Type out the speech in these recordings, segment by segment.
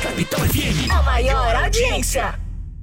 Capital FM, a maior audiência.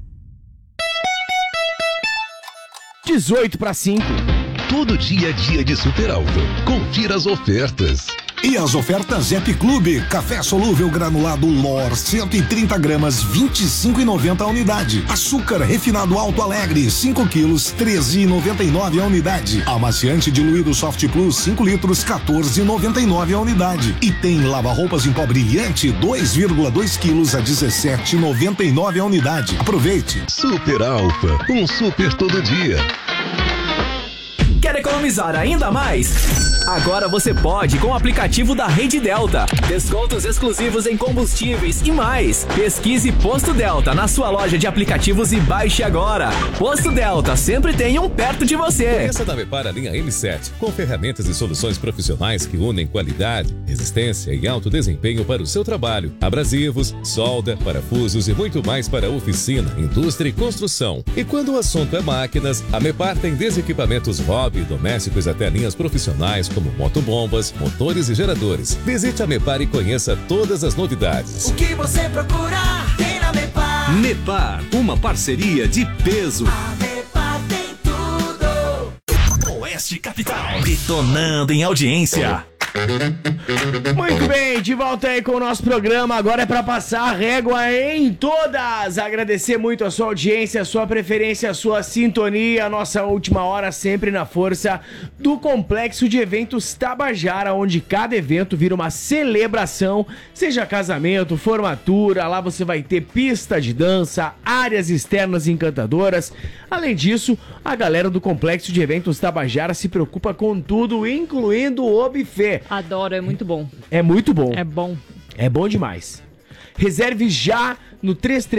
18:05. Todo dia é dia de Super Alto. Confira as ofertas. E as ofertas Zep Clube, café solúvel granulado Lor, 130 gramas, 25,90 a unidade. Açúcar refinado Alto Alegre, 5 quilos, 13,99 a unidade. Amaciante diluído Soft Plus, 5 litros, 14,99 a unidade. E tem lava-roupas em pó brilhante, 2,2 quilos a 17,99 a unidade. Aproveite. Super Alfa, um super todo dia. Quer economizar ainda mais? Agora você pode com o aplicativo da Rede Delta. Descontos exclusivos em combustíveis e mais. Pesquise Posto Delta na sua loja de aplicativos e baixe agora. Posto Delta, sempre tem um perto de você. Conheça da Mepar a linha M7, com ferramentas e soluções profissionais que unem qualidade, resistência e alto desempenho para o seu trabalho. Abrasivos, solda, parafusos e muito mais para oficina, indústria e construção. E quando o assunto é máquinas, a Mepar tem desde equipamentos hobby e domésticos até linhas profissionais como motobombas, motores e geradores. Visite a Mepar e conheça todas as novidades. O que você procura tem na Mepar. Mepar, uma parceria de peso. A Mepar tem tudo. Oeste Capital, detonando em audiência. Muito bem, de volta aí com o nosso programa. Agora é pra passar a régua em todas. Agradecer muito a sua audiência, a sua preferência, a sua sintonia. A nossa última hora sempre na força do Complexo de Eventos Tabajara, onde cada evento vira uma celebração, seja casamento, formatura. Lá você vai ter pista de dança, áreas externas encantadoras. Além disso, a galera do Complexo de Eventos Tabajara se preocupa com tudo, incluindo o buffet. Adoro, é muito bom. É muito bom. É bom. É bom demais. Reserve já no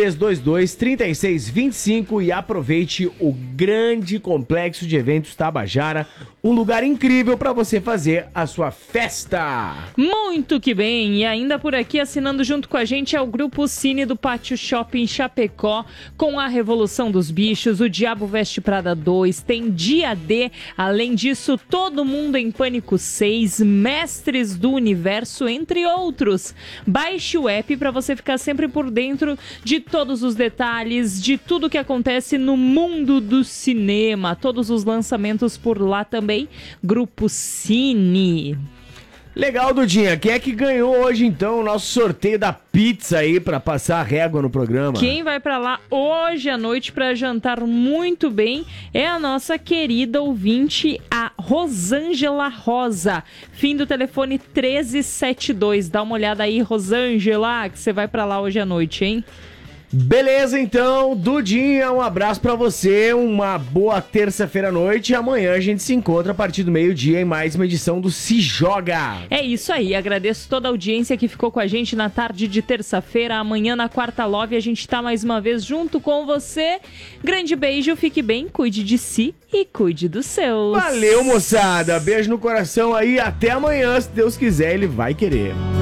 3322-3625 e aproveite o grande Complexo de Eventos Tabajara, um lugar incrível para você fazer a sua festa. Muito que bem, e ainda por aqui assinando junto com a gente é o Grupo Cine do Pátio Shopping Chapecó, com a Revolução dos Bichos, o Diabo Veste Prada 2, tem Dia D, além disso Todo Mundo em Pânico 6, Mestres do Universo, entre outros. Baixe o app para você ficar sempre por dentro de todos os detalhes, de tudo que acontece no mundo do cinema, todos os lançamentos por lá também. Grupo Cine. Legal, Dudinha. Quem é que ganhou hoje, então, o nosso sorteio da pizza aí pra passar a régua no programa? Quem vai pra lá hoje à noite pra jantar muito bem é a nossa querida ouvinte, a Rosângela Rosa. Fim do telefone 1372. Dá uma olhada aí, Rosângela, que você vai pra lá hoje à noite, hein? Beleza, então, Dudinha, um abraço pra você, uma boa terça-feira à noite e amanhã a gente se encontra a partir do meio-dia em mais uma edição do Se Joga. É isso aí, agradeço toda a audiência que ficou com a gente na tarde de terça-feira. Amanhã na Quarta Love a gente tá mais uma vez junto com você. Grande beijo, fique bem, cuide de si e cuide dos seus. Valeu, moçada, beijo no coração aí, até amanhã, se Deus quiser, ele vai querer.